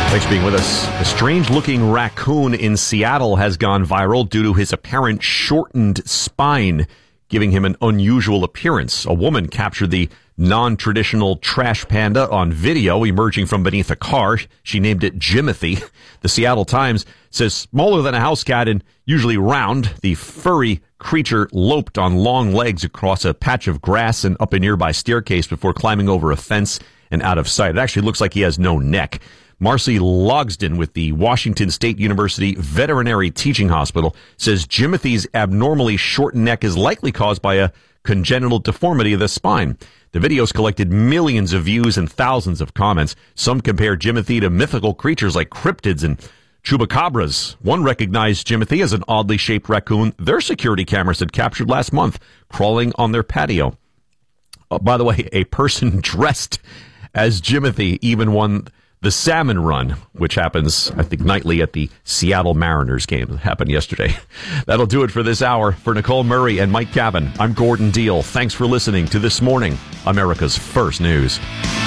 Thanks for being with us. A strange-looking raccoon in Seattle has gone viral due to his apparent shortened spine, giving him an unusual appearance. A woman captured the non-traditional trash panda on video emerging from beneath a car. She named it Jimothy. The Seattle Times says smaller than a house cat and usually round, the furry creature loped on long legs across a patch of grass and up a nearby staircase before climbing over a fence and out of sight. It actually looks like he has no neck. Marcy Logsden with the Washington State University Veterinary Teaching Hospital says Jimothy's abnormally shortened neck is likely caused by a congenital deformity of the spine. The video's collected millions of views and thousands of comments. Some compare Jimothy to mythical creatures like cryptids and chupacabras. One recognized Jimothy as an oddly shaped raccoon their security cameras had captured last month, crawling on their patio. By the way, a person dressed as Jimothy even won the Salmon Run, which happens, I think, nightly at the Seattle Mariners game. It happened yesterday. That'll do it for this hour. For Nicole Murray and Mike Cabin, I'm Gordon Deal. Thanks for listening to This Morning, America's First News.